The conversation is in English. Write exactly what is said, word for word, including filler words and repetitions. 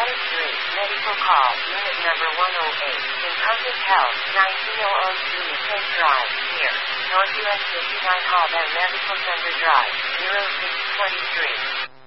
Status three, medical call, unit number one oh eight, Encompass Health, nineteen hundred Kent Drive, here, Northwest fifty-nine Hall and Medical Center Drive, zero six two three.